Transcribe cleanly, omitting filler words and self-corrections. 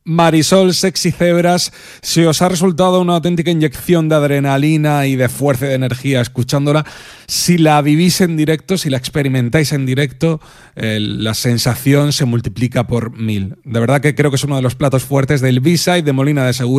Marisol Sexy Cebras, si os ha resultado una auténtica inyección de adrenalina y de fuerza y de energía escuchándola, si la vivís en directo, si la experimentáis en directo, la sensación se multiplica por 1000. De verdad que creo que es uno de los platos fuertes del B-Side de Molina de Segura.